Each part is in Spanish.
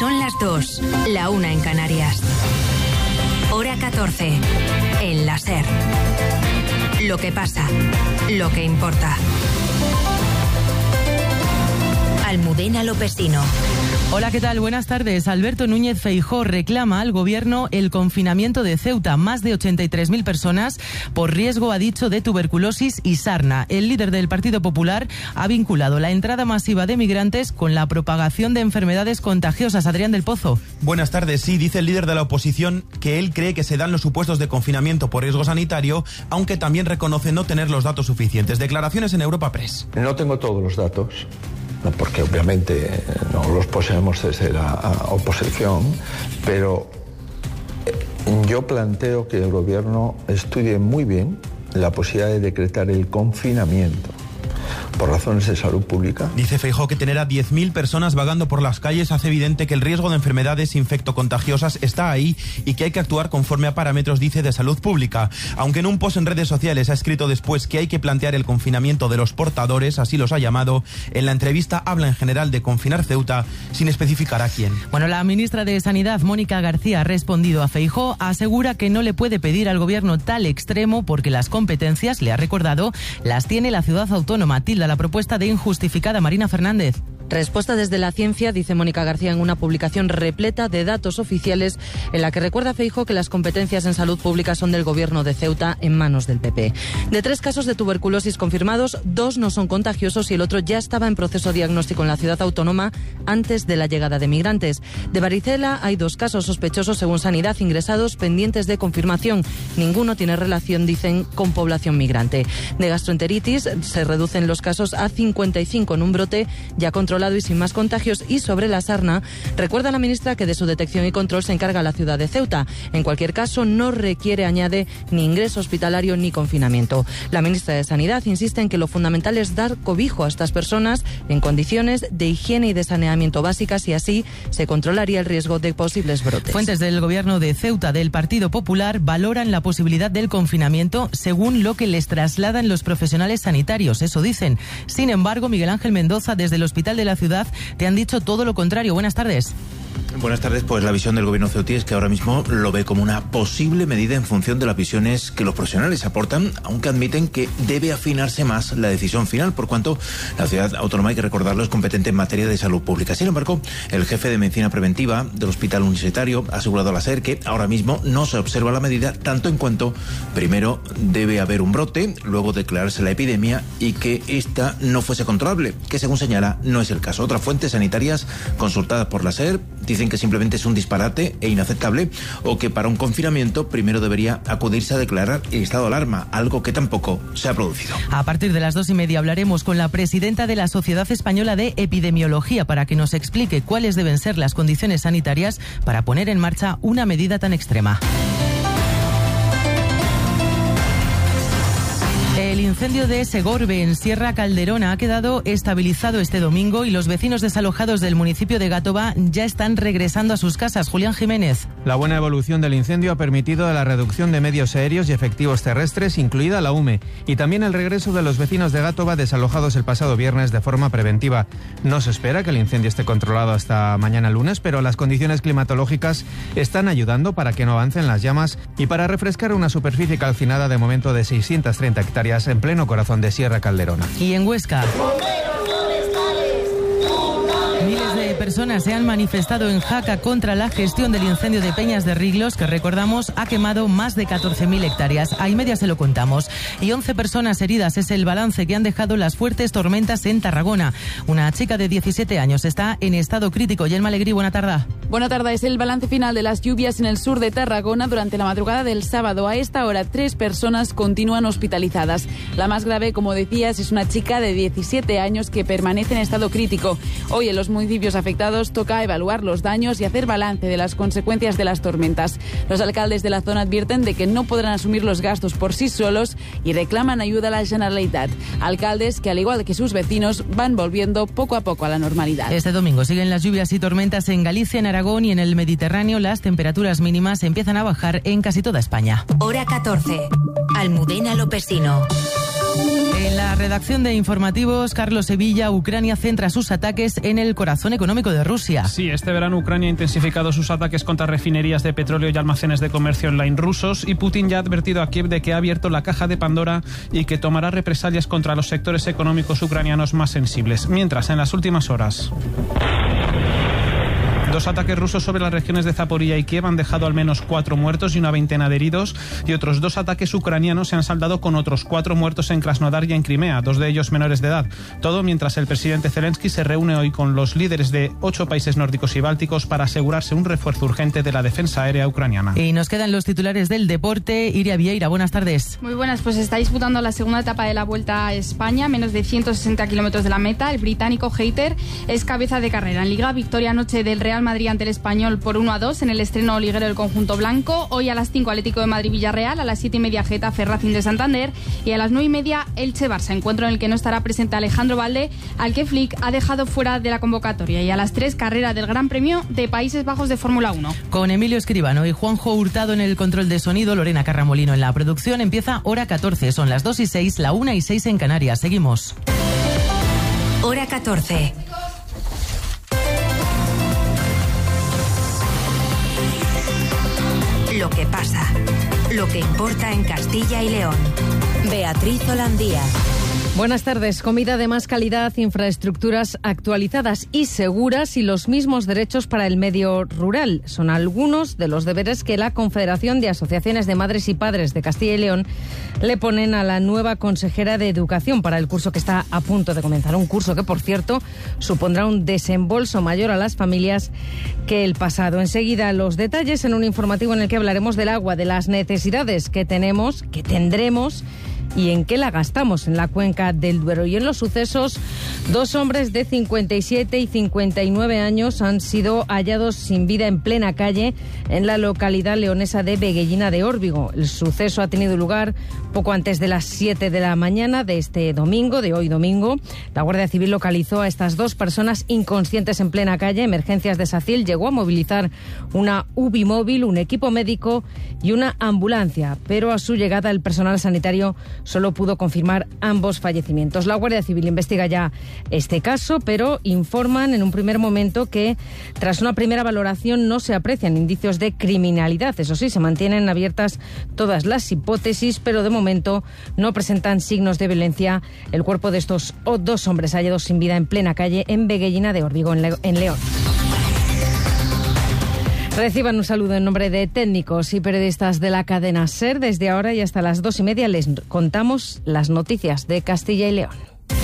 Son las 2, la 1 en Canarias. Hora 14, en la SER. Lo que pasa, lo que importa. Almudena Lopesino. Hola, ¿qué tal? Buenas tardes. Alberto Núñez Feijóo reclama al gobierno el confinamiento de Ceuta. Más de 83.000 personas por riesgo, ha dicho, de tuberculosis y sarna. El líder del Partido Popular ha vinculado la entrada masiva de migrantes con la propagación de enfermedades contagiosas. Adrián del Pozo. Buenas tardes. Sí, dice el líder de la oposición que él cree que se dan los supuestos de confinamiento por riesgo sanitario, aunque también reconoce no tener los datos suficientes. Declaraciones en Europa Press. No tengo todos los datos, porque obviamente no los poseemos desde la oposición, pero yo planteo que el gobierno estudie muy bien la posibilidad de decretar el confinamiento por razones de salud pública. Dice Feijóo que tener a 10.000 personas vagando por las calles hace evidente que el riesgo de enfermedades infectocontagiosas está ahí y que hay que actuar conforme a parámetros, dice, de salud pública. Aunque en un post en redes sociales ha escrito después que hay que plantear el confinamiento de los portadores, así los ha llamado, en la entrevista habla en general de confinar Ceuta sin especificar a quién. Bueno, la ministra de Sanidad, Mónica García, ha respondido a Feijóo, asegura que no le puede pedir al gobierno tal extremo porque las competencias, le ha recordado, las tiene la ciudad autónoma. Tilda la propuesta de injustificada. Marina Fernández. Respuesta desde la ciencia, dice Mónica García en una publicación repleta de datos oficiales en la que recuerda a Feijóo que las competencias en salud pública son del gobierno de Ceuta en manos del PP. De 3 casos de tuberculosis confirmados, 2 no son contagiosos y el otro ya estaba en proceso diagnóstico en la ciudad autónoma antes de la llegada de migrantes. De varicela hay 2 casos sospechosos según Sanidad ingresados pendientes de confirmación. Ninguno tiene relación, dicen, con población migrante. De gastroenteritis se reducen los casos a 55 en un brote ya controlado y sin más contagios. Y sobre la sarna, recuerda la ministra que de su detección y control se encarga la ciudad de Ceuta. En cualquier caso, no requiere, añade, ni ingreso hospitalario ni confinamiento. La ministra de Sanidad insiste en que lo fundamental es dar cobijo a estas personas en condiciones de higiene y de saneamiento básicas y así se controlaría el riesgo de posibles brotes. Fuentes del gobierno de Ceuta del Partido Popular valoran la posibilidad del confinamiento según lo que les trasladan los profesionales sanitarios. Eso dicen. Sin embargo, Miguel Ángel Mendoza, desde el Hospital de la Ciudad, te han dicho todo lo contrario. Buenas tardes. Buenas tardes. Pues la visión del gobierno ceutí es que ahora mismo lo ve como una posible medida en función de las visiones que los profesionales aportan, aunque admiten que debe afinarse más la decisión final, por cuanto la ciudad autónoma, hay que recordarlo, es competente en materia de salud pública. Sin embargo, el jefe de medicina preventiva del Hospital Universitario ha asegurado a la SER que ahora mismo no se observa la medida, tanto en cuanto primero debe haber un brote, luego declararse la epidemia y que esta no fuese controlable, que según señala no es el caso. Otras fuentes sanitarias consultadas por la SER dicen que simplemente es un disparate e inaceptable, o que para un confinamiento primero debería acudirse a declarar el estado de alarma, algo que tampoco se ha producido. A partir de las 2:30 hablaremos con la presidenta de la Sociedad Española de Epidemiología para que nos explique cuáles deben ser las condiciones sanitarias para poner en marcha una medida tan extrema. El incendio de Segorbe, en Sierra Calderona, ha quedado estabilizado este domingo y los vecinos desalojados del municipio de Gátova ya están regresando a sus casas. Julián Jiménez. La buena evolución del incendio ha permitido la reducción de medios aéreos y efectivos terrestres, incluida la UME, y también el regreso de los vecinos de Gátova desalojados el pasado viernes de forma preventiva. No se espera que el incendio esté controlado hasta mañana lunes, pero las condiciones climatológicas están ayudando para que no avancen las llamas y para refrescar una superficie calcinada de momento de 630 hectáreas en pleno corazón de Sierra Calderona. Y en Huesca, miles de personas se han manifestado en Jaca contra la gestión del incendio de Peñas de Riglos, que recordamos ha quemado más de 14.000 hectáreas. A media se lo contamos. Y 11 personas heridas es el balance que han dejado las fuertes tormentas en Tarragona. Una chica de 17 años está en estado crítico. Yelma Alegrí, buena tarde. Buena tarde. Es el balance final de las lluvias en el sur de Tarragona durante la madrugada del sábado. A esta hora, 3 personas continúan hospitalizadas. La más grave, como decías, es una chica de 17 años que permanece en estado crítico. Hoy en los municipios afectados toca evaluar los daños y hacer balance de las consecuencias de las tormentas. Los alcaldes de la zona advierten de que no podrán asumir los gastos por sí solos y reclaman ayuda a la Generalitat. Alcaldes que, al igual que sus vecinos, van volviendo poco a poco a la normalidad. Este domingo siguen las lluvias y tormentas en Galicia, en Aragón y en el Mediterráneo. Las temperaturas mínimas empiezan a bajar en casi toda España. Hora 14. Almudena Lopesino. En la redacción de informativos, Carlos Sevilla, Ucrania centra sus ataques en el corazón económico de Rusia. Sí, este verano Ucrania ha intensificado sus ataques contra refinerías de petróleo y almacenes de comercio online rusos, y Putin ya ha advertido a Kiev de que ha abierto la caja de Pandora y que tomará represalias contra los sectores económicos ucranianos más sensibles. Mientras, en las últimas horas, 2 ataques rusos sobre las regiones de Zaporilla y Kiev han dejado al menos 4 muertos y una veintena de heridos, y otros 2 ataques ucranianos se han saldado con otros 4 muertos en Krasnodar y en Crimea, 2 de ellos menores de edad. Todo mientras el presidente Zelensky se reúne hoy con los líderes de 8 países nórdicos y bálticos para asegurarse un refuerzo urgente de la defensa aérea ucraniana. Y nos quedan los titulares del deporte. Iria Vieira, buenas tardes. Muy buenas, pues está disputando la segunda etapa de la Vuelta a España, menos de 160 kilómetros de la meta. El británico Hayter es cabeza de carrera. En Liga, victoria anoche del Real Madrid ante el Español por 1-2 en el estreno liguero del conjunto blanco. Hoy a las 5 Atlético de Madrid-Villarreal, a las 7:30 Getafe Racing de Santander y a las 9:30 Elche-Barça, encuentro en el que no estará presente Alejandro Valde, al que Flick ha dejado fuera de la convocatoria. Y a las 3 carrera del Gran Premio de Países Bajos de Fórmula 1. Con Emilio Escribano y Juanjo Hurtado en el control de sonido, Lorena Carramolino en la producción. Empieza Hora 14, son las 2:06, la 1:06 en Canarias. Seguimos. Hora 14. Lo que pasa, lo que importa en Castilla y León. Beatriz Holandía. Buenas tardes. Comida de más calidad, infraestructuras actualizadas y seguras y los mismos derechos para el medio rural. Son algunos de los deberes que la Confederación de Asociaciones de Madres y Padres de Castilla y León le ponen a la nueva consejera de Educación para el curso que está a punto de comenzar. Un curso que, por cierto, supondrá un desembolso mayor a las familias que el pasado. Enseguida los detalles en un informativo en el que hablaremos del agua, de las necesidades que tenemos, que tendremos y en qué la gastamos en la cuenca del Duero. Y en los sucesos, 2 hombres de 57 y 59 años han sido hallados sin vida en plena calle en la localidad leonesa de Veguellina de Órbigo. El suceso ha tenido lugar poco antes de las 7 de la mañana de este domingo, de hoy domingo. La Guardia Civil localizó a estas 2 personas inconscientes en plena calle. Emergencias de SACIL llegó a movilizar una UBI móvil, un equipo médico y una ambulancia, pero a su llegada el personal sanitario solo pudo confirmar ambos fallecimientos. La Guardia Civil investiga ya este caso, pero informan en un primer momento que tras una primera valoración no se aprecian indicios de criminalidad. Eso sí, se mantienen abiertas todas las hipótesis, pero de momento no presentan signos de violencia el cuerpo de estos 2 hombres hallados sin vida en plena calle en Veguellina de Órbigo, en León. Reciban un saludo en nombre de técnicos y periodistas de la cadena SER. Desde ahora y hasta las 2:30 les contamos las noticias de Castilla y León.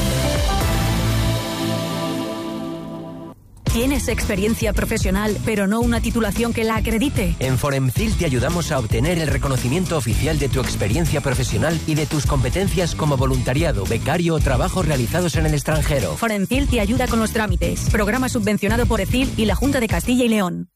¿Tienes experiencia profesional, pero no una titulación que la acredite? En Foremcil te ayudamos a obtener el reconocimiento oficial de tu experiencia profesional y de tus competencias como voluntariado, becario o trabajos realizados en el extranjero. Foremcil te ayuda con los trámites. Programa subvencionado por ECIL y la Junta de Castilla y León.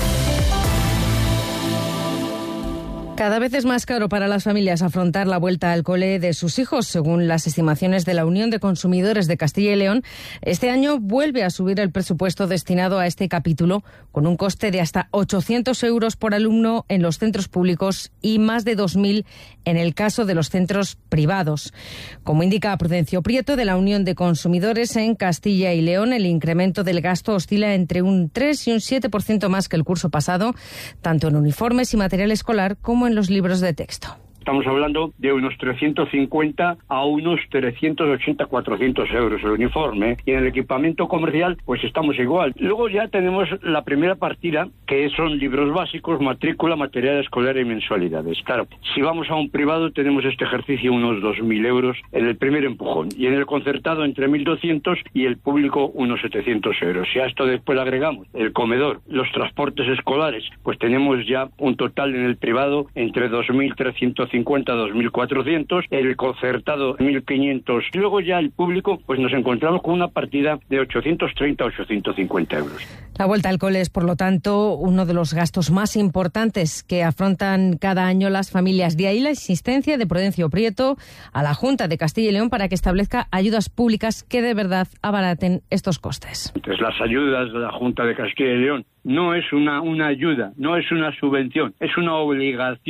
Cada vez es más caro para las familias afrontar la vuelta al cole de sus hijos. Según las estimaciones de la Unión de Consumidores de Castilla y León, este año vuelve a subir el presupuesto destinado a este capítulo, con un coste de hasta 800 euros por alumno en los centros públicos y más de 2.000 en el caso de los centros privados. Como indica Prudencio Prieto, de la Unión de Consumidores en Castilla y León, el incremento del gasto oscila entre un 3 y un 7% más que el curso pasado, tanto en uniformes y material escolar como en los libros de texto. Estamos hablando de unos 350 a unos 380, 400 euros el uniforme. Y en el equipamiento comercial, pues estamos igual. Luego ya tenemos la primera partida, que son libros básicos, matrícula, material escolar y mensualidades. Claro, si vamos a un privado, tenemos este ejercicio unos 2.000 euros en el primer empujón. Y en el concertado, entre 1.200 y el público, unos 700 euros. Si a esto después le agregamos el comedor, los transportes escolares, pues tenemos ya un total en el privado entre 2.350 2.400, el concertado 1.500. Luego ya el público, pues nos encontramos con una partida de 830 a 850 euros. La vuelta al cole es, por lo tanto, uno de los gastos más importantes que afrontan cada año las familias. De ahí la insistencia de Prudencio Prieto a la Junta de Castilla y León para que establezca ayudas públicas que de verdad abaraten estos costes. Entonces, las ayudas de la Junta de Castilla y León no es una ayuda, no es una subvención, es una obligación.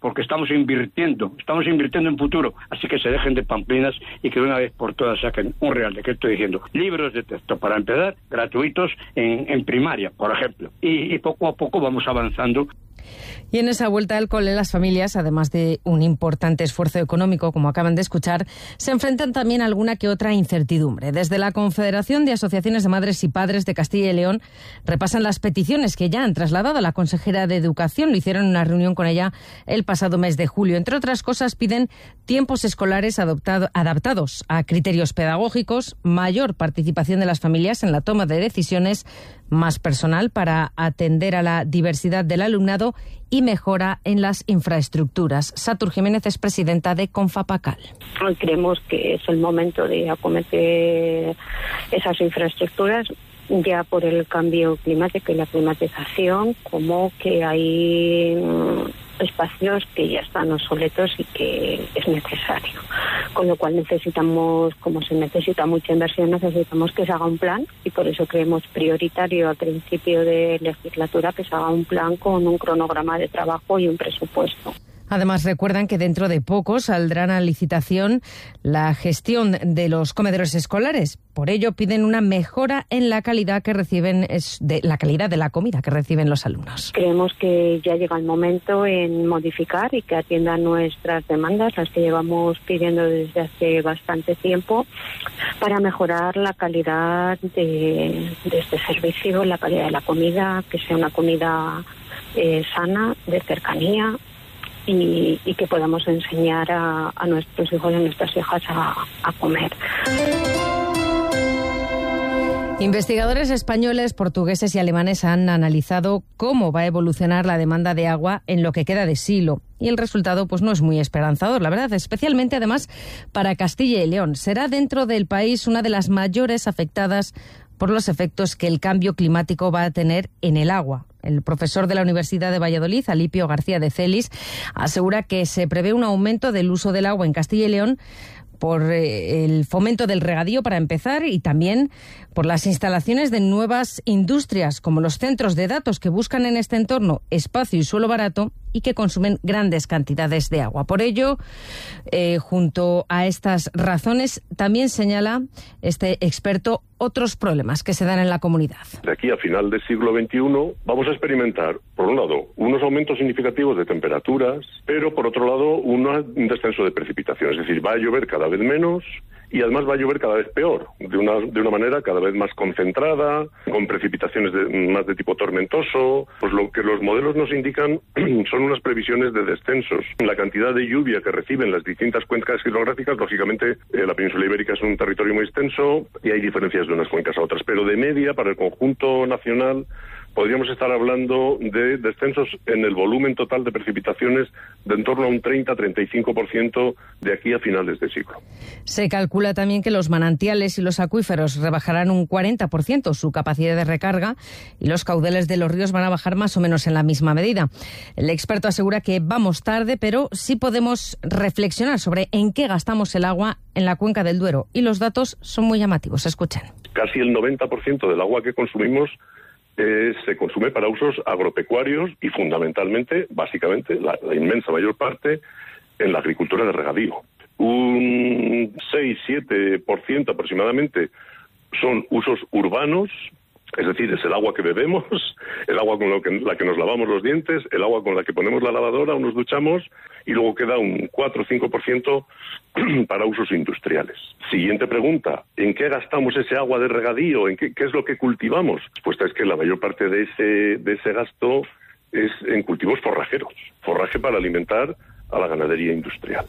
porque estamos invirtiendo en futuro, así que se dejen de pamplinas y que de una vez por todas saquen un real decreto diciendo libros de texto para empezar gratuitos en primaria, por ejemplo, y poco a poco vamos avanzando. Y en esa vuelta al cole, las familias, además de un importante esfuerzo económico, como acaban de escuchar, se enfrentan también a alguna que otra incertidumbre. Desde la Confederación de Asociaciones de Madres y Padres de Castilla y León repasan las peticiones que ya han trasladado a la consejera de Educación. Lo hicieron en una reunión con ella el pasado mes de julio. Entre otras cosas, piden tiempos escolares adaptados a criterios pedagógicos, mayor participación de las familias en la toma de decisiones, más personal para atender a la diversidad del alumnado y mejora en las infraestructuras. Satur Jiménez es presidenta de Confapacal. Creemos que es el momento de acometer esas infraestructuras ya por el cambio climático y la climatización, como que hay espacios que ya están obsoletos y que es necesario. Con lo cual necesitamos, como se necesita mucha inversión, necesitamos que se haga un plan y por eso creemos prioritario al principio de legislatura que se haga un plan con un cronograma de trabajo y un presupuesto. Además, recuerdan que dentro de poco saldrán a licitación la gestión de los comedores escolares. Por ello, piden una mejora en la calidad que reciben, la calidad de la comida que reciben los alumnos. Creemos que ya llega el momento en modificar y que atiendan nuestras demandas, las que llevamos pidiendo desde hace bastante tiempo, para mejorar la calidad de este servicio, la calidad de la comida, que sea una comida sana, de cercanía, y que podamos enseñar a nuestros hijos y a nuestras hijas a comer. Investigadores españoles, portugueses y alemanes han analizado cómo va a evolucionar la demanda de agua en lo que queda de siglo. Y el resultado pues no es muy esperanzador, la verdad, especialmente además para Castilla y León. Será dentro del país una de las mayores afectadas por los efectos que el cambio climático va a tener en el agua. El profesor de la Universidad de Valladolid, Alipio García de Celis, asegura que se prevé un aumento del uso del agua en Castilla y León por el fomento del regadío, para empezar, y también por las instalaciones de nuevas industrias, como los centros de datos, que buscan en este entorno espacio y suelo barato y que consumen grandes cantidades de agua. Por ello, junto a estas razones, también señala este experto otros problemas que se dan en la comunidad. De aquí a final del siglo XXI vamos a experimentar, por un lado, unos aumentos significativos de temperaturas, pero por otro lado, un descenso de precipitaciones. Es decir, va a llover cada vez menos y además va a llover cada vez peor, de una manera cada vez más concentrada, con precipitaciones más de tipo tormentoso. Pues lo que los modelos nos indican son unas previsiones de descensos. La cantidad de lluvia que reciben las distintas cuencas hidrográficas, lógicamente la península ibérica es un territorio muy extenso y hay diferencias de unas cuencas a otras, pero de media para el conjunto nacional podríamos estar hablando de descensos en el volumen total de precipitaciones de en torno a un 30-35% de aquí a finales de siglo. Se calcula también que los manantiales y los acuíferos rebajarán un 40% su capacidad de recarga y los caudales de los ríos van a bajar más o menos en la misma medida. El experto asegura que vamos tarde, pero sí podemos reflexionar sobre en qué gastamos el agua en la cuenca del Duero, y los datos son muy llamativos. Escuchen. Casi el 90% del agua que consumimos se consume para usos agropecuarios y fundamentalmente, básicamente, la inmensa mayor parte en la agricultura de regadío. Un 6-7% aproximadamente son usos urbanos, es decir, es el agua que bebemos, el agua con la que nos lavamos los dientes, el agua con la que ponemos la lavadora o nos duchamos, y luego queda un 4-5% para usos industriales. Siguiente pregunta, ¿en qué gastamos ese agua de regadío? ¿En qué es lo que cultivamos? La respuesta es que la mayor parte de ese gasto es en cultivos forrajeros, forraje para alimentar a la ganadería industrial.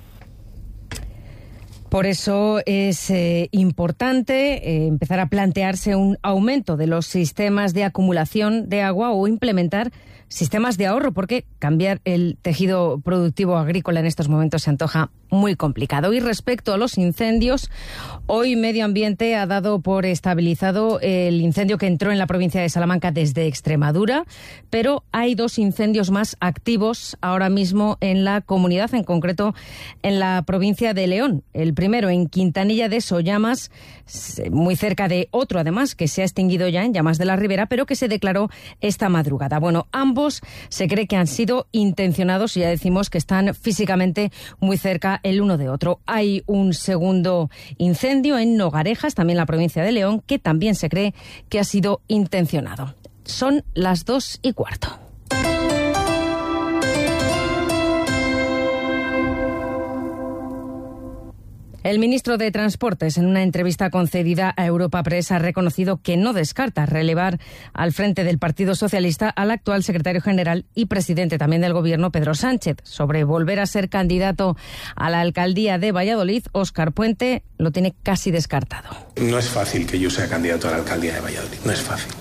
Por eso es importante empezar a plantearse un aumento de los sistemas de acumulación de agua o implementar sistemas de ahorro, porque cambiar el tejido productivo agrícola en estos momentos se antoja muy complicado. Y respecto a los incendios, hoy Medio Ambiente ha dado por estabilizado el incendio que entró en la provincia de Salamanca desde Extremadura, pero hay 2 incendios más activos ahora mismo en la comunidad, en concreto en la provincia de León. El primero en Quintanilla de Sollamas, muy cerca de otro además que se ha extinguido ya en Llamas de la Ribera, pero que se declaró esta madrugada. Bueno, ambos se cree que han sido intencionados y ya decimos que están físicamente muy cerca el uno de otro. Hay un segundo incendio en Nogarejas, también en la provincia de León, que también se cree que ha sido intencionado. Son las 2:15. El ministro de Transportes, en una entrevista concedida a Europa Press, ha reconocido que no descarta relevar al frente del Partido Socialista al actual secretario general y presidente también del Gobierno, Pedro Sánchez. Sobre volver a ser candidato a la alcaldía de Valladolid, Óscar Puente lo tiene casi descartado. No es fácil que yo sea candidato a la alcaldía de Valladolid, no es fácil.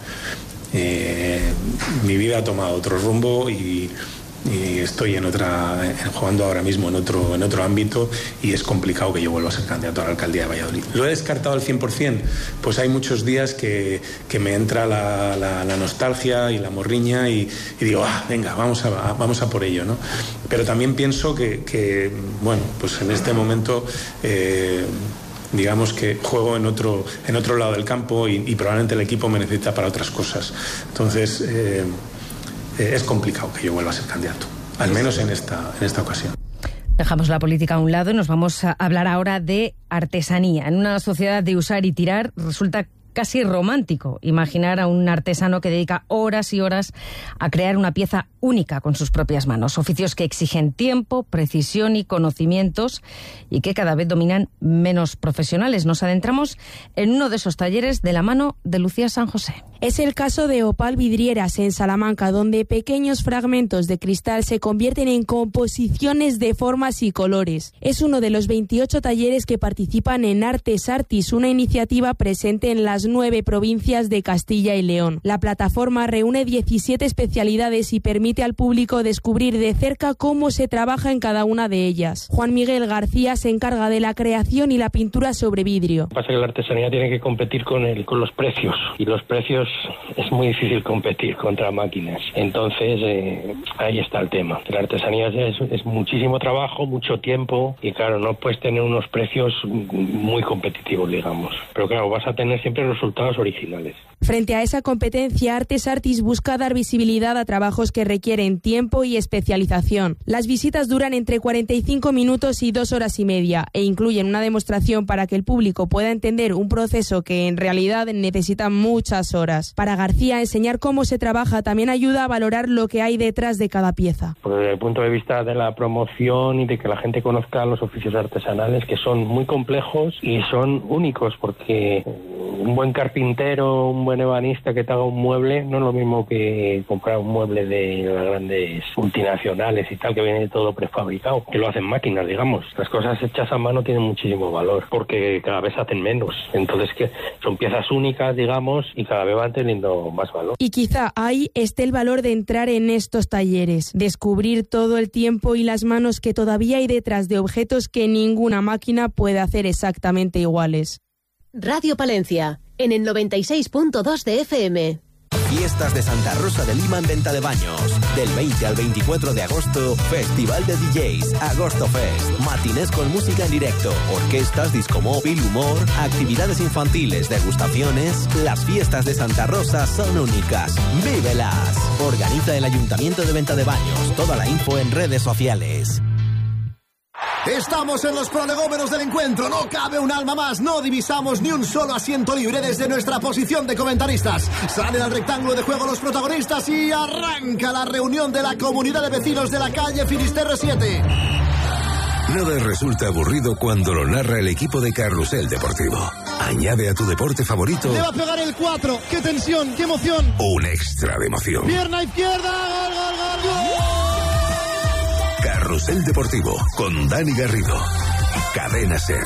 Mi vida ha tomado otro rumbo y estoy jugando ahora mismo en otro ámbito y es complicado que yo vuelva a ser candidato a la alcaldía de Valladolid. ¿Lo he descartado al 100%? Pues hay muchos días que me entra la nostalgia y la morriña y digo, venga, vamos a por ello, ¿no? Pero también pienso que bueno, pues en este momento digamos que juego en otro lado del campo y probablemente el equipo me necesita para otras cosas. Entonces es complicado que yo vuelva a ser candidato, al menos en esta ocasión. Dejamos la política a un lado y nos vamos a hablar ahora de artesanía. En una sociedad de usar y tirar resulta casi romántico imaginar a un artesano que dedica horas y horas a crear una pieza única con sus propias manos. Oficios que exigen tiempo, precisión y conocimientos y que cada vez dominan menos profesionales. Nos adentramos en uno de esos talleres de la mano de Lucía San José. Es el caso de Opal Vidrieras en Salamanca, donde pequeños fragmentos de cristal se convierten en composiciones de formas y colores. Es uno de los 28 talleres que participan en Artes Artis, una iniciativa presente en las 9 provincias de Castilla y León. La plataforma reúne 17 especialidades y permite al público descubrir de cerca cómo se trabaja en cada una de ellas. Juan Miguel García se encarga de la creación y la pintura sobre vidrio. Lo que pasa es que la artesanía tiene que competir con los precios, y los precios es muy difícil competir contra máquinas. Entonces ahí está el tema. La artesanía es muchísimo trabajo, mucho tiempo y claro, no puedes tener unos precios muy competitivos, digamos. Pero claro, vas a tener siempre resultados originales. Frente a esa competencia, Artes Artis busca dar visibilidad a trabajos que requieren tiempo y especialización. Las visitas duran entre 45 minutos y 2 horas y media e incluyen una demostración para que el público pueda entender un proceso que en realidad necesita muchas horas. Para García, enseñar cómo se trabaja también ayuda a valorar lo que hay detrás de cada pieza. Desde el punto de vista de la promoción y de que la gente conozca los oficios artesanales, que son muy complejos y son únicos, porque un buen carpintero, un buen ebanista que te haga un mueble no es lo mismo que comprar un mueble de las grandes multinacionales y tal, que viene todo prefabricado, que lo hacen máquinas, digamos. Las cosas hechas a mano tienen muchísimo valor porque cada vez hacen menos, entonces que son piezas únicas, digamos, y cada vez van teniendo más valor. Y quizá ahí esté el valor de entrar en estos talleres, descubrir todo el tiempo y las manos que todavía hay detrás de objetos que ninguna máquina puede hacer exactamente iguales. Radio Palencia, en el 96.2 de FM. Fiestas de Santa Rosa de Lima en venta de baños. Del 20 al 24 de agosto, Festival de DJs, Agosto Fest, matinés con música en directo, orquestas, discomóvil, humor, actividades infantiles, degustaciones. Las fiestas de Santa Rosa son únicas. ¡Vívelas! Organiza el Ayuntamiento de Venta de Baños. Toda la info en redes sociales. Estamos en los prolegómenos del encuentro, no cabe un alma más, no divisamos ni un solo asiento libre desde nuestra posición de comentaristas. Salen al rectángulo de juego los protagonistas y arranca la reunión de la comunidad de vecinos de la calle Finisterre 7. Nada resulta aburrido cuando lo narra el equipo de Carrusel Deportivo. Añade a tu deporte favorito... Le va a pegar el 4, qué tensión, qué emoción. Un extra de emoción. Pierna izquierda, gol, gol, gol, gol. Carrusel Deportivo, con Dani Garrido. Cadena SER.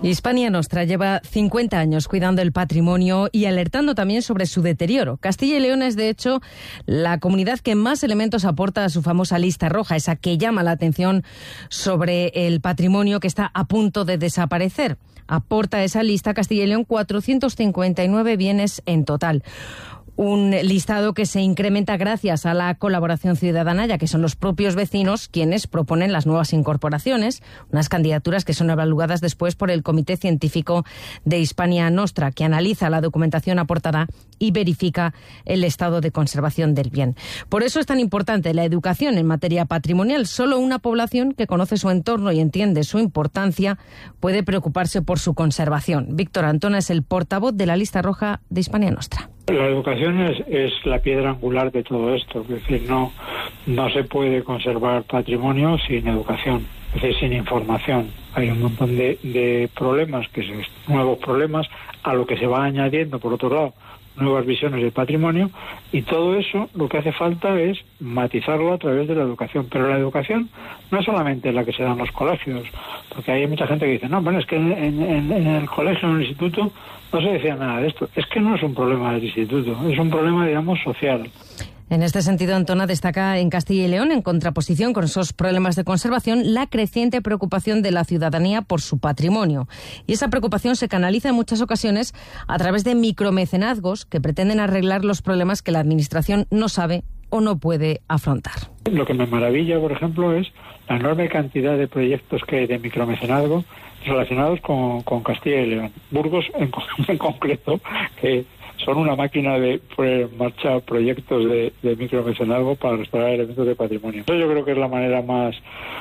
Hispania Nostra lleva 50 años cuidando el patrimonio y alertando también sobre su deterioro. Castilla y León es, de hecho, la comunidad que más elementos aporta a su famosa lista roja, esa que llama la atención sobre el patrimonio que está a punto de desaparecer. Aporta a esa lista Castilla y León 459 bienes en total. Un listado que se incrementa gracias a la colaboración ciudadana, ya que son los propios vecinos quienes proponen las nuevas incorporaciones, unas candidaturas que son evaluadas después por el Comité Científico de Hispania Nostra, que analiza la documentación aportada y verifica el estado de conservación del bien. Por eso es tan importante la educación en materia patrimonial. Solo una población que conoce su entorno y entiende su importancia puede preocuparse por su conservación. Víctor Antona es el portavoz de la lista roja de Hispania Nostra. La educación es la piedra angular de todo esto, es decir, no se puede conservar patrimonio sin educación, es decir, sin información. Hay un montón de problemas, nuevos problemas, a lo que se va añadiendo, por otro lado, nuevas visiones del patrimonio, y todo eso lo que hace falta es matizarlo a través de la educación. Pero la educación no es solamente la que se da en los colegios, porque hay mucha gente que dice, no, bueno, es que en el colegio, en el instituto, no se decía nada de esto. Es que no es un problema del instituto, es un problema, digamos, social. En este sentido, Antona destaca en Castilla y León, en contraposición con esos problemas de conservación, la creciente preocupación de la ciudadanía por su patrimonio. Y esa preocupación se canaliza en muchas ocasiones a través de micromecenazgos que pretenden arreglar los problemas que la Administración no sabe o no puede afrontar. Lo que me maravilla, por ejemplo, es la enorme cantidad de proyectos que hay de micromecenazgo relacionados con Castilla y León. Burgos, en concreto, que son una máquina de poner en marcha proyectos de micromecenazgo para restaurar elementos de patrimonio. Yo creo que es la manera más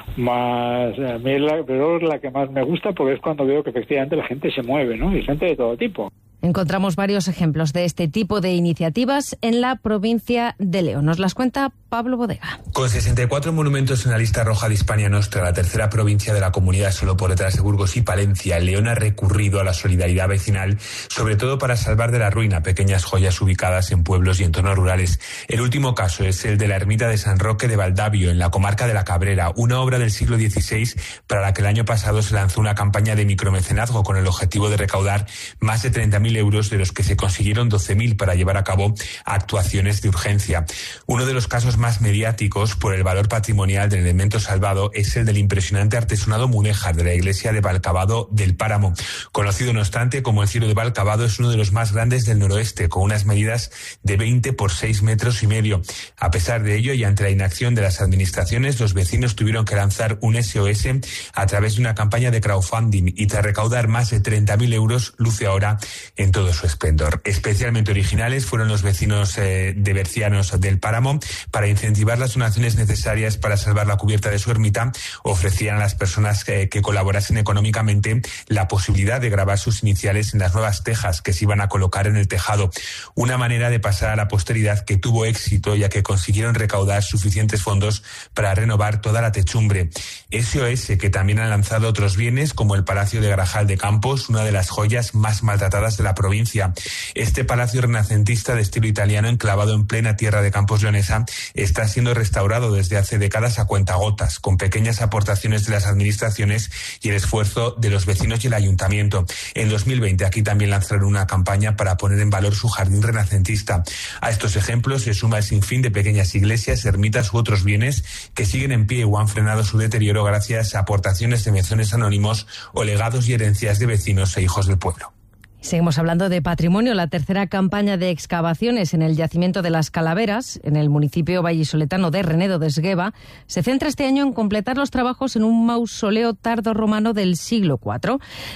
a mí es la que más me gusta, porque es cuando veo que efectivamente la gente se mueve, ¿no? Y gente de todo tipo. Encontramos varios ejemplos de este tipo de iniciativas en la provincia de León. Nos las cuenta Pablo Bodega. Con 64 monumentos en la lista roja de Hispania Nostra, la tercera provincia de la comunidad solo por detrás de Burgos y Palencia, León ha recurrido a la solidaridad vecinal, sobre todo para salvar de la ruina pequeñas joyas ubicadas en pueblos y entornos rurales. El último caso es el de la ermita de San Roque de Valdavio, en la comarca de la Cabrera, una obra del siglo XVI para la que el año pasado se lanzó una campaña de micromecenazgo con el objetivo de recaudar más de 30.000 euros, de los que se consiguieron 12.000 para llevar a cabo actuaciones de urgencia. Uno de los casos más mediáticos por el valor patrimonial del elemento salvado es el del impresionante artesonado mudéjar de la iglesia de Valcavado del Páramo. Conocido, no obstante, como el cielo de Valcavado, es uno de los más grandes del noroeste, con unas medidas de 20 por 6 metros y medio. A pesar de ello, y ante la inacción de las administraciones, los vecinos tuvieron que lanzar un SOS a través de una campaña de crowdfunding, y tras recaudar más de 30.000 euros, luce ahora en todo su esplendor. Especialmente originales fueron los vecinos de Bercianos del Páramo. Para incentivar las donaciones necesarias para salvar la cubierta de su ermita, ofrecían a las personas que colaborasen económicamente la posibilidad de grabar sus iniciales en las nuevas tejas que se iban a colocar en el tejado. Una manera de pasar a la posteridad que tuvo éxito, ya que consiguieron recaudar suficientes fondos para renovar toda la techumbre. SOS, que también han lanzado otros bienes, como el Palacio de Grajal de Campos, una de las joyas más maltratadas de la provincia. Este palacio renacentista de estilo italiano, enclavado en plena tierra de Campos leonesa, está siendo restaurado desde hace décadas a cuentagotas, con pequeñas aportaciones de las administraciones y el esfuerzo de los vecinos y el ayuntamiento. En 2020 aquí también lanzaron una campaña para poner en valor su jardín renacentista. A estos ejemplos se suma el sinfín de pequeñas iglesias, ermitas u otros bienes que siguen en pie o han frenado su deterioro gracias a aportaciones de mezones anónimos o legados y herencias de vecinos e hijos del pueblo. Seguimos hablando de patrimonio. La tercera campaña de excavaciones en el yacimiento de las Calaveras, en el municipio vallisoletano de Renedo de Esgueva, se centra este año en completar los trabajos en un mausoleo tardorromano del siglo IV.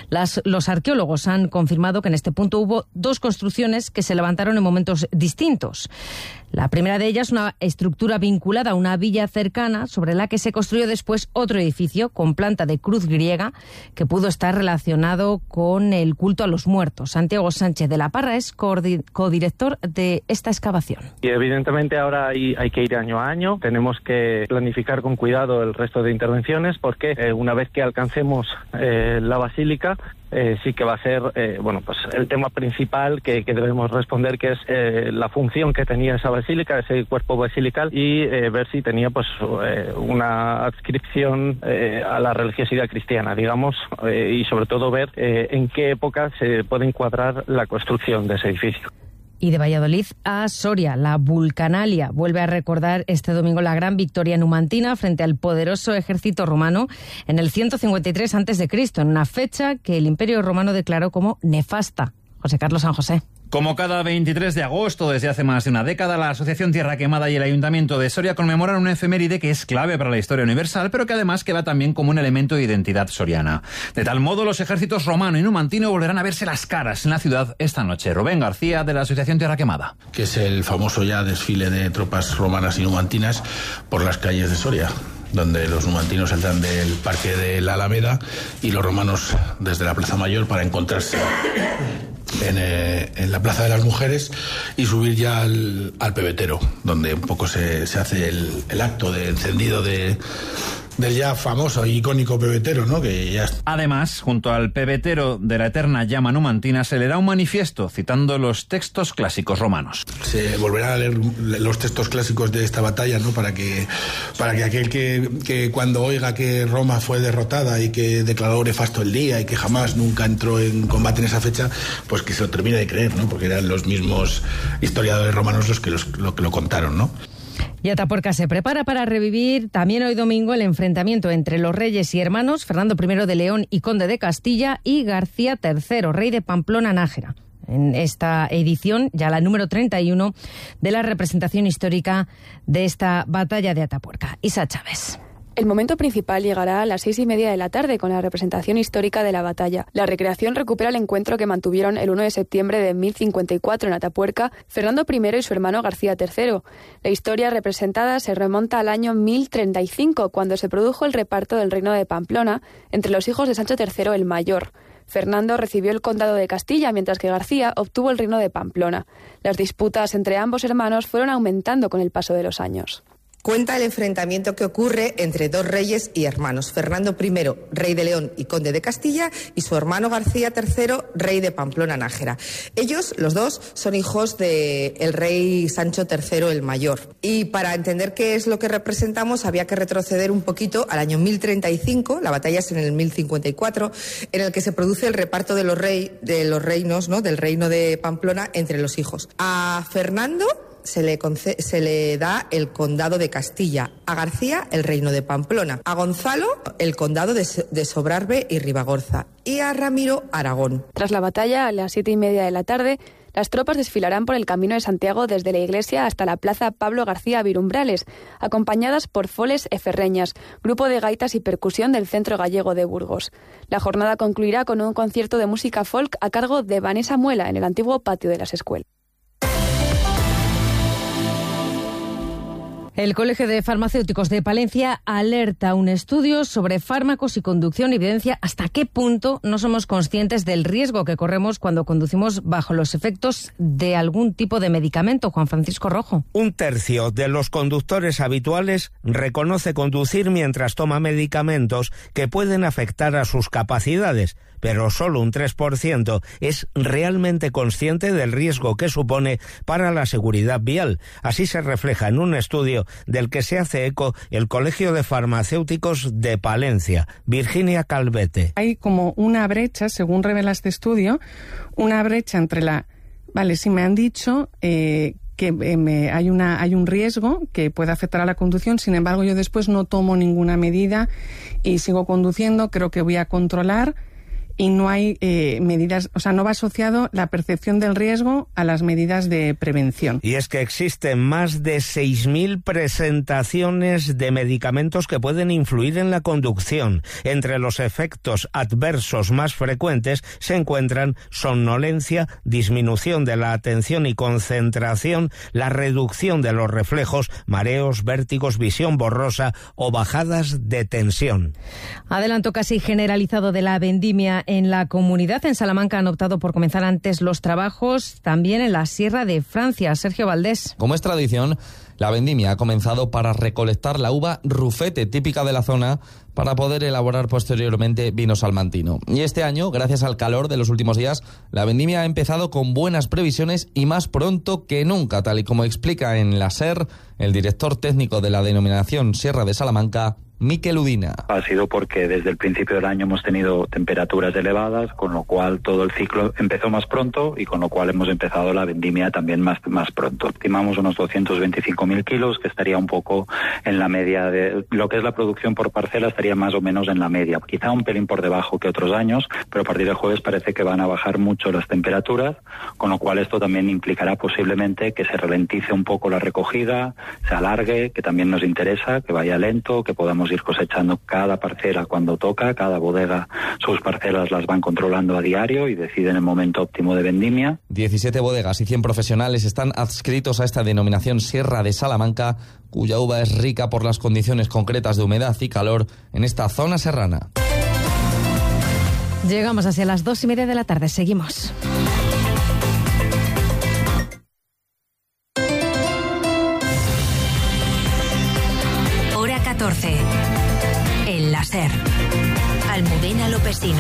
Los arqueólogos han confirmado que en este punto hubo dos construcciones que se levantaron en momentos distintos. La primera de ellas, una estructura vinculada a una villa cercana, sobre la que se construyó después otro edificio con planta de cruz griega que pudo estar relacionado con el culto a los muertos. Santiago Sánchez de la Parra es codirector de esta excavación. Y evidentemente ahora hay que ir año a año, tenemos que planificar con cuidado el resto de intervenciones, porque una vez que alcancemos la basílica, sí que va a ser pues el tema principal que debemos responder, que es la función que tenía esa basílica, ese cuerpo basilical, y ver si tenía pues una adscripción a la religiosidad cristiana, digamos, y sobre todo ver en qué época se puede encuadrar la construcción de ese edificio. Y de Valladolid a Soria, la Vulcanalia vuelve a recordar este domingo la gran victoria numantina frente al poderoso ejército romano en el 153 a.C., en una fecha que el Imperio Romano declaró como nefasta. José Carlos San José. Como cada 23 de agosto desde hace más de una década, la Asociación Tierra Quemada y el Ayuntamiento de Soria conmemoran una efeméride que es clave para la historia universal, pero que además queda también como un elemento de identidad soriana. De tal modo, los ejércitos romano y numantino volverán a verse las caras en la ciudad esta noche. Rubén García, de la Asociación Tierra Quemada. Que es el famoso ya desfile de tropas romanas y numantinas por las calles de Soria, donde los numantinos saldrán del Parque de la Alameda y los romanos desde la Plaza Mayor para encontrarse en la Plaza de las Mujeres y subir ya al pebetero, donde un poco se hace el acto de encendido del ya famoso e icónico pebetero, ¿no? Que ya... Además, junto al pebetero de la eterna llama numantina se leerá un manifiesto citando los textos clásicos romanos. Se volverá a leer los textos clásicos de esta batalla, ¿no? Para que aquel que cuando oiga que Roma fue derrotada y que declaró nefasto el día y que jamás nunca entró en combate en esa fecha, pues que se lo termine de creer, ¿no? Porque eran los mismos historiadores romanos los que lo contaron, ¿no? Y Atapuerca se prepara para revivir también hoy domingo el enfrentamiento entre los reyes y hermanos Fernando I de León y conde de Castilla y García III, rey de Pamplona-Nájera. En esta edición, ya la número 31 de la representación histórica de esta batalla de Atapuerca. Isa Chávez. El momento principal llegará a las 6:30 de la tarde con la representación histórica de la batalla. La recreación recupera el encuentro que mantuvieron el 1 de septiembre de 1054 en Atapuerca Fernando I y su hermano García III. La historia representada se remonta al año 1035, cuando se produjo el reparto del reino de Pamplona entre los hijos de Sancho III el Mayor. Fernando recibió el condado de Castilla, mientras que García obtuvo el reino de Pamplona. Las disputas entre ambos hermanos fueron aumentando con el paso de los años. Cuenta el enfrentamiento que ocurre entre dos reyes y hermanos, Fernando I, rey de León y conde de Castilla, y su hermano García III, rey de Pamplona-Nájera. Ellos, los dos, son hijos del rey Sancho III el Mayor. Y para entender qué es lo que representamos, había que retroceder un poquito al año 1035, la batalla es en el 1054, en el que se produce el reparto de los reinos, ¿no?, del reino de Pamplona entre los hijos. A Fernando se le da el condado de Castilla, a García el reino de Pamplona, a Gonzalo el condado de Sobrarbe y Ribagorza y a Ramiro Aragón. Tras la batalla, a las 7:30 de la tarde, las tropas desfilarán por el Camino de Santiago desde la iglesia hasta la plaza Pablo García Virumbrales, acompañadas por foles e ferreñas, grupo de gaitas y percusión del Centro Gallego de Burgos. La jornada concluirá con un concierto de música folk a cargo de Vanessa Muela en el antiguo patio de las escuelas. El Colegio de Farmacéuticos de Palencia alerta un estudio sobre fármacos y conducción y evidencia hasta qué punto no somos conscientes del riesgo que corremos cuando conducimos bajo los efectos de algún tipo de medicamento. Juan Francisco Rojo. 1/3 de los conductores habituales reconoce conducir mientras toma medicamentos que pueden afectar a sus capacidades, pero solo un 3% es realmente consciente del riesgo que supone para la seguridad vial. Así se refleja en un estudio del que se hace eco el Colegio de Farmacéuticos de Palencia. Virginia Calvete. Hay como una brecha, según revela este estudio, una brecha entre si me han dicho que hay un riesgo que puede afectar a la conducción, sin embargo yo después no tomo ninguna medida y sigo conduciendo, creo que voy a controlar, y no hay medidas, no va asociado la percepción del riesgo a las medidas de prevención. Y es que existen más de 6.000 presentaciones de medicamentos que pueden influir en la conducción. Entre los efectos adversos más frecuentes se encuentran somnolencia, disminución de la atención y concentración, la reducción de los reflejos, mareos, vértigos, visión borrosa o bajadas de tensión. Adelanto casi generalizado de la vendimia en la comunidad. En Salamanca han optado por comenzar antes los trabajos, también en la Sierra de Francia. Sergio Valdés. Como es tradición, la vendimia ha comenzado para recolectar la uva rufete, típica de la zona, para poder elaborar posteriormente vino salmantino. Y este año, gracias al calor de los últimos días, la vendimia ha empezado con buenas previsiones y más pronto que nunca, tal y como explica en la SER el director técnico de la denominación Sierra de Salamanca, Miquel Udina. Ha sido porque desde el principio del año hemos tenido temperaturas elevadas, con lo cual todo el ciclo empezó más pronto y con lo cual hemos empezado la vendimia también más pronto. Estimamos unos 225.000 kilos, que estaría un poco en la media de lo que es la producción por parcela, estaría más o menos en la media. Quizá un pelín por debajo que otros años, pero a partir del jueves parece que van a bajar mucho las temperaturas, con lo cual esto también implicará posiblemente que se ralentice un poco la recogida, se alargue, que también nos interesa, que vaya lento, que podamos ir cosechando cada parcela cuando toca, cada bodega sus parcelas las van controlando a diario y deciden el momento óptimo de vendimia. 17 bodegas y 100 profesionales están adscritos a esta denominación Sierra de Salamanca, cuya uva es rica por las condiciones concretas de humedad y calor en esta zona serrana. Llegamos hacia las 2:30 de la tarde, seguimos. Hora 14. El láser. Almudena Lopesino.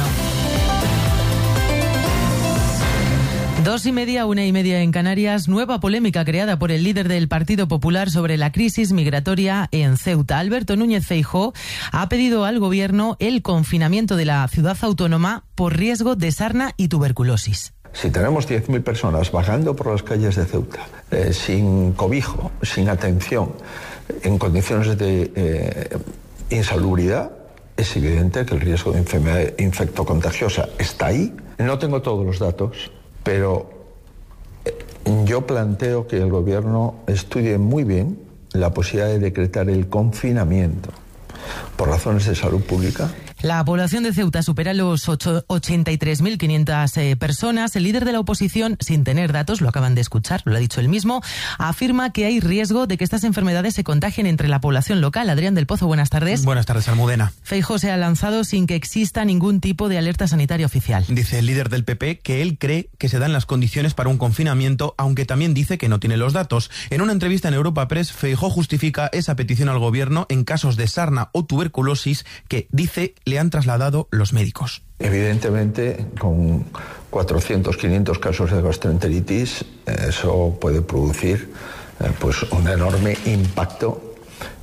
2:30, 1:30 en Canarias. Nueva polémica creada por el líder del Partido Popular sobre la crisis migratoria en Ceuta. Alberto Núñez Feijóo ha pedido al gobierno el confinamiento de la ciudad autónoma por riesgo de sarna y tuberculosis. Si tenemos 10.000 personas vagando por las calles de Ceuta, sin cobijo, sin atención, en condiciones de insalubridad, es evidente que el riesgo de enfermedad infectocontagiosa está ahí. No tengo todos los datos, pero yo planteo que el gobierno estudie muy bien la posibilidad de decretar el confinamiento por razones de salud pública. La población de Ceuta supera los 83.500 personas. El líder de la oposición, sin tener datos, lo acaban de escuchar, lo ha dicho él mismo, afirma que hay riesgo de que estas enfermedades se contagien entre la población local. Adrián del Pozo, buenas tardes. Buenas tardes, Almudena. Feijóo se ha lanzado sin que exista ningún tipo de alerta sanitaria oficial. Dice el líder del PP que él cree que se dan las condiciones para un confinamiento, aunque también dice que no tiene los datos. En una entrevista en Europa Press, Feijóo justifica esa petición al gobierno en casos de sarna o tuberculosis que, dice, le han trasladado los médicos. Evidentemente, con 400, 500 casos de gastroenteritis, eso puede producir pues un enorme impacto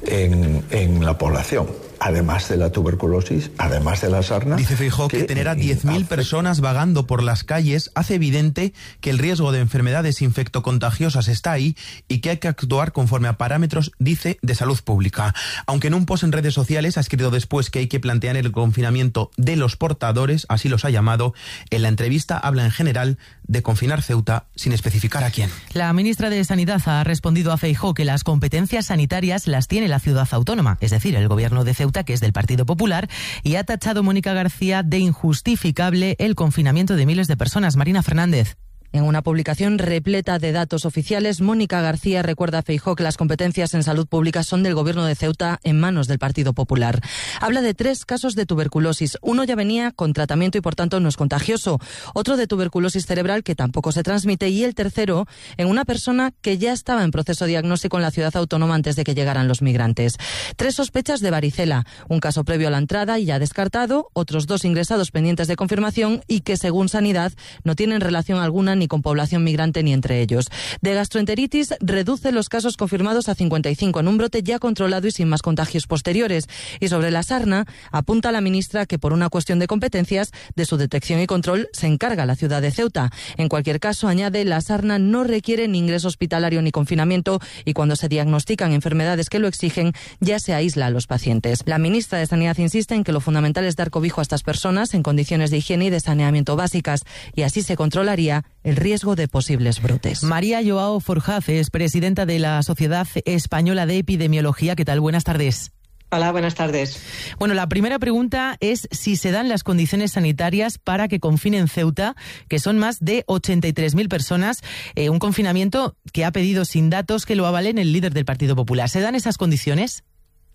en la población. Además de la tuberculosis, además de la sarna. Dice Feijóo que tener a 10.000 personas vagando por las calles hace evidente que el riesgo de enfermedades infectocontagiosas está ahí y que hay que actuar conforme a parámetros, dice, de salud pública. Aunque en un post en redes sociales ha escrito después que hay que plantear el confinamiento de los portadores, así los ha llamado, en la entrevista habla en general de confinar Ceuta sin especificar a quién. La ministra de Sanidad ha respondido a Feijóo que las competencias sanitarias las tiene la ciudad autónoma, es decir, el gobierno de Ceuta, que es del Partido Popular, y ha tachado Mónica García de injustificable el confinamiento de miles de personas. Marina Fernández. En una publicación repleta de datos oficiales, Mónica García recuerda a Feijóo que las competencias en salud pública son del gobierno de Ceuta en manos del Partido Popular. Habla de 3 casos de tuberculosis. Uno ya venía con tratamiento y por tanto no es contagioso. Otro de tuberculosis cerebral que tampoco se transmite y el tercero en una persona que ya estaba en proceso diagnóstico en la ciudad autónoma antes de que llegaran los migrantes. 3 sospechas de varicela, un caso previo a la entrada y ya descartado, otros 2 ingresados pendientes de confirmación y que según Sanidad no tienen relación alguna ni con población migrante ni entre ellos. De gastroenteritis reduce los casos confirmados a 55 en un brote ya controlado y sin más contagios posteriores. Y sobre la sarna, apunta la ministra que por una cuestión de competencias, de su detección y control, se encarga la ciudad de Ceuta. En cualquier caso, añade, la sarna no requiere ni ingreso hospitalario ni confinamiento y cuando se diagnostican enfermedades que lo exigen, ya se aísla a los pacientes. La ministra de Sanidad insiste en que lo fundamental es dar cobijo a estas personas en condiciones de higiene y de saneamiento básicas y así se controlaría el riesgo de posibles brotes. María Joao Forjaz es presidenta de la Sociedad Española de Epidemiología. ¿Qué tal? Buenas tardes. Hola, buenas tardes. Bueno, la primera pregunta es si se dan las condiciones sanitarias para que confinen Ceuta, que son más de 83.000 personas, un confinamiento que ha pedido sin datos que lo avalen el líder del Partido Popular. ¿Se dan esas condiciones?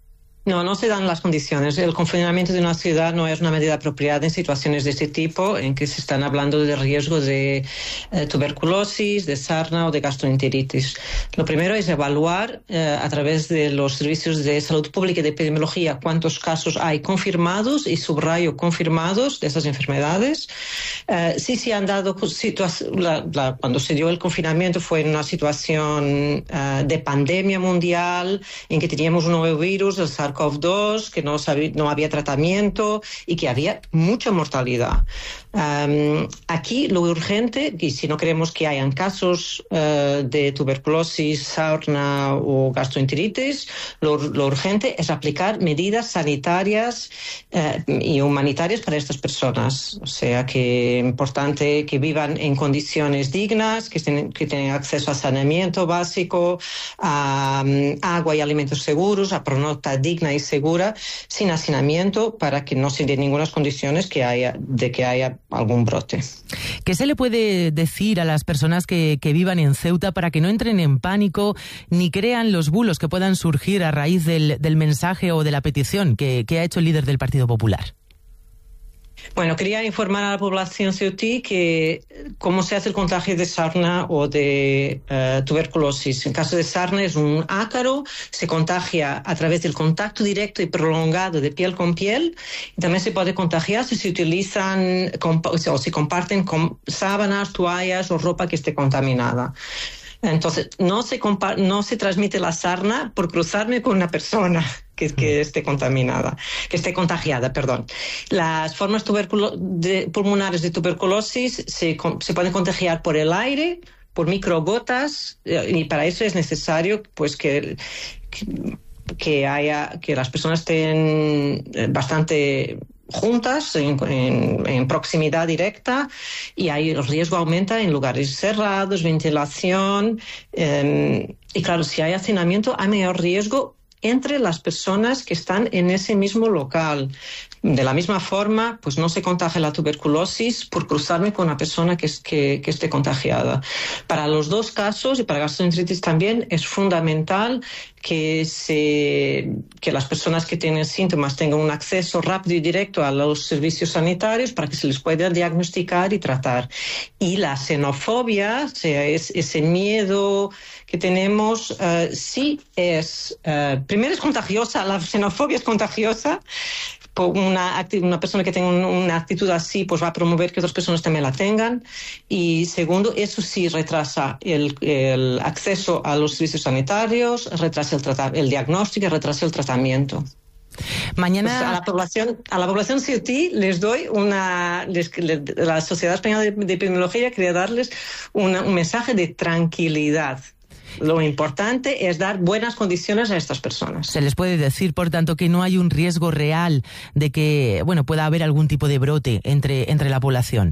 No se dan las condiciones. El confinamiento de una ciudad no es una medida apropiada en situaciones de este tipo, en que se están hablando de riesgo de tuberculosis, de sarna o de gastroenteritis. Lo primero es evaluar a través de los servicios de salud pública y de epidemiología cuántos casos hay confirmados, y subrayo confirmados, de esas enfermedades. Sí se han dado cuando se dio el confinamiento fue en una situación de pandemia mundial, en que teníamos un nuevo virus, el SARS-CoV-2, que no había tratamiento y que había mucha mortalidad. Aquí lo urgente, y si no queremos que hayan casos de tuberculosis, sarna o gastroenteritis, lo urgente es aplicar medidas sanitarias y humanitarias para estas personas. O sea, que es importante que vivan en condiciones dignas, que tengan acceso a saneamiento básico, a agua y alimentos seguros, a pronota digna y segura, sin hacinamiento, para que no se den ninguna condiciones de que haya algún brote. ¿Qué se le puede decir a las personas que vivan en Ceuta para que no entren en pánico ni crean los bulos que puedan surgir a raíz del mensaje o de la petición que ha hecho el líder del Partido Popular? Bueno, quería informar a la población ceutí que cómo se hace el contagio de sarna o de tuberculosis. En caso de sarna es un ácaro, se contagia a través del contacto directo y prolongado de piel con piel, y también se puede contagiar si se utilizan o se comparten con sábanas, toallas o ropa que esté contaminada. Entonces, no se transmite la sarna por cruzarme con una persona que esté contagiada, perdón. Las formas pulmonares de tuberculosis se pueden contagiar por el aire, por microgotas, y para eso es necesario pues que las personas estén bastante juntas, en proximidad directa, y ahí el riesgo aumenta en lugares cerrados, ventilación, y claro, si hay hacinamiento hay mayor riesgo entre las personas que están en ese mismo local. De la misma forma, pues no se contagia la tuberculosis por cruzarme con una persona que esté contagiada. Para los dos casos, y para gastroenteritis también, es fundamental que las personas que tienen síntomas tengan un acceso rápido y directo a los servicios sanitarios para que se les pueda diagnosticar y tratar. Y la xenofobia, o sea, ese miedo que tenemos, sí es... primero es contagiosa, la xenofobia es contagiosa. Una persona que tenga una actitud así pues va a promover que otras personas también la tengan, y segundo, eso sí retrasa el acceso a los servicios sanitarios, retrasa el diagnóstico y retrasa el tratamiento. Mañana pues a la población ceutí les doy la Sociedad Española de Epidemiología quería darles un mensaje de tranquilidad. Lo importante es dar buenas condiciones a estas personas. Se les puede decir, por tanto, que no hay un riesgo real de que pueda haber algún tipo de brote entre la población.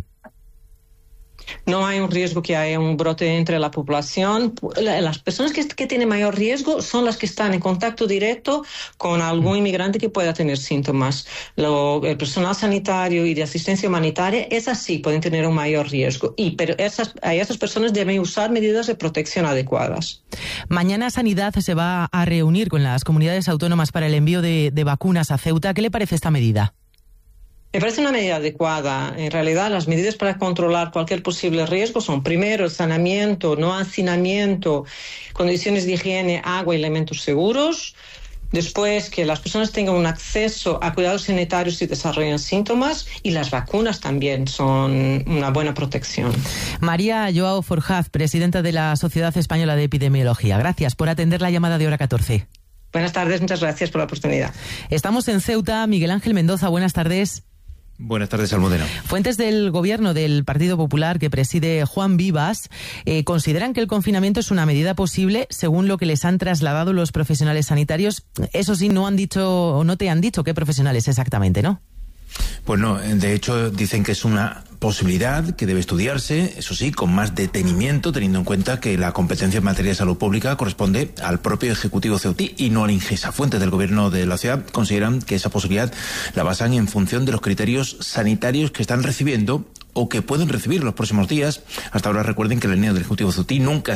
No hay un riesgo que haya un brote entre la población. Las personas que tienen mayor riesgo son las que están en contacto directo con algún inmigrante que pueda tener síntomas. El personal sanitario y de asistencia humanitaria, esas sí pueden tener un mayor riesgo. Pero esas personas deben usar medidas de protección adecuadas. Mañana Sanidad se va a reunir con las comunidades autónomas para el envío de vacunas a Ceuta. ¿Qué le parece esta medida? Me parece una medida adecuada. En realidad, las medidas para controlar cualquier posible riesgo son, primero, el saneamiento, no hacinamiento, condiciones de higiene, agua y alimentos seguros. Después, que las personas tengan un acceso a cuidados sanitarios si desarrollan síntomas, y las vacunas también son una buena protección. María Joao Forjaz, presidenta de la Sociedad Española de Epidemiología. Gracias por atender la llamada de Hora 14. Buenas tardes, muchas gracias por la oportunidad. Estamos en Ceuta. Miguel Ángel Mendoza, buenas tardes. Buenas tardes, Almudena. Fuentes del gobierno del Partido Popular que preside Juan Vivas consideran que el confinamiento es una medida posible según lo que les han trasladado los profesionales sanitarios. Eso sí, no te han dicho qué profesionales exactamente, ¿no? Pues no, de hecho dicen que es una posibilidad que debe estudiarse, eso sí, con más detenimiento, teniendo en cuenta que la competencia en materia de salud pública corresponde al propio Ejecutivo ceutí y no al Ingesa. Fuentes del gobierno de la ciudad consideran que esa posibilidad la basan en función de los criterios sanitarios que están recibiendo o que pueden recibir los próximos días. Hasta ahora recuerden que la línea del Ejecutivo ceutí nunca